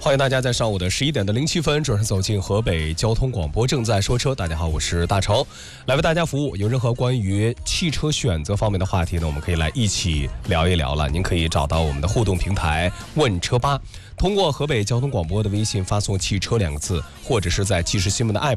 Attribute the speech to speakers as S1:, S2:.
S1: 欢迎大家在上午的11点的07分准时走进河北交通广播，正在说车。大家好，我是大成，来为大家服务。有任何关于汽车选择方面的话题呢，我们可以来一起聊一聊了。您可以找到我们的互动平台问车吧，通过河北交通广播的微信发送汽车2个字，或者是在即时新闻的 app